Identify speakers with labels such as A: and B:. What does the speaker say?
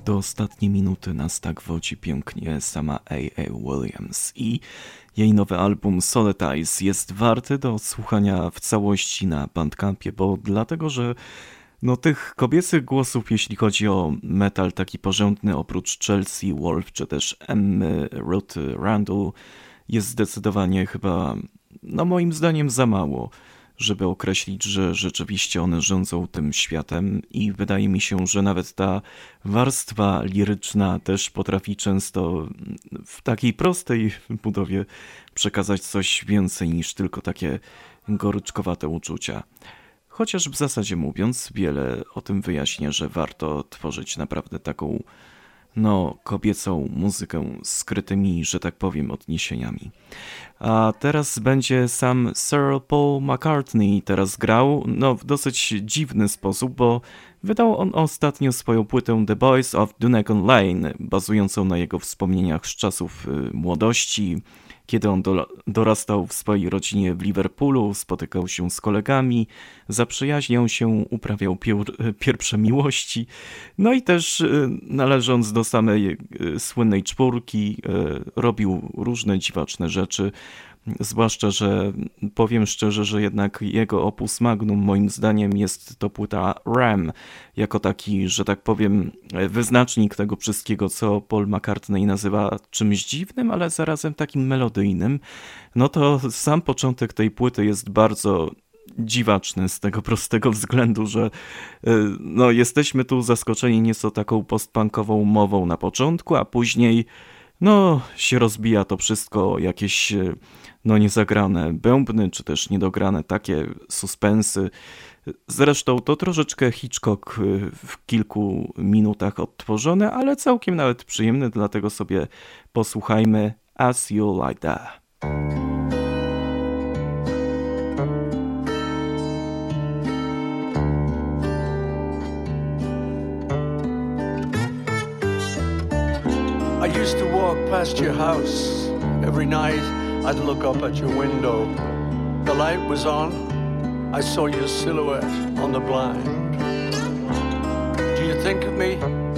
A: Do ostatniej minuty nas tak wodzi pięknie sama A.A. Williams i jej nowy album Solitize jest warty do słuchania w całości na Bandcampie, bo dlatego, że tych kobiecych głosów, jeśli chodzi o metal taki porządny, oprócz Chelsea Wolfe czy też Emmy Ruth Randall, jest zdecydowanie chyba, moim zdaniem za mało, żeby określić, że rzeczywiście one rządzą tym światem i wydaje mi się, że nawet ta warstwa liryczna też potrafi często w takiej prostej budowie przekazać coś więcej niż tylko takie goryczkowate uczucia. Chociaż w zasadzie mówiąc, wiele o tym wyjaśnia, że warto tworzyć naprawdę taką kobiecą muzykę z skrytymi, że tak powiem, odniesieniami. A teraz będzie sam Sir Paul McCartney teraz grał, w dosyć dziwny sposób, bo wydał on ostatnio swoją płytę The Boys of Dunecon Lane, bazującą na jego wspomnieniach z czasów młodości, kiedy on dorastał w swojej rodzinie w Liverpoolu, spotykał się z kolegami, zaprzyjaźniał się, uprawiał pierwsze miłości, i też należąc do samej słynnej czwórki, robił różne dziwaczne rzeczy, zwłaszcza, że powiem szczerze, że jednak jego opus magnum moim zdaniem jest to płyta Ram, jako taki, że tak powiem, wyznacznik tego wszystkiego, co Paul McCartney nazywa czymś dziwnym, ale zarazem takim melodyjnym. To sam początek tej płyty jest bardzo dziwaczny z tego prostego względu, że jesteśmy tu zaskoczeni nieco taką postpunkową mową na początku, a później się rozbija to wszystko, jakieś niezagrane bębny, czy też niedograne takie suspensy. Zresztą to troszeczkę Hitchcock w kilku minutach odtworzone, ale całkiem nawet przyjemny, dlatego sobie posłuchajmy As You Like That.
B: I used to walk past your house. Every night I'd look up at your window. The light was on. I saw your silhouette on the blind. Do you think of me